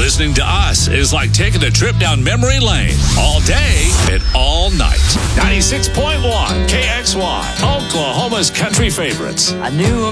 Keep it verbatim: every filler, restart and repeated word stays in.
Listening to us is like taking a trip down memory lane. All day and all night. ninety-six point one K X Y, Oklahoma's country favorites. I knew a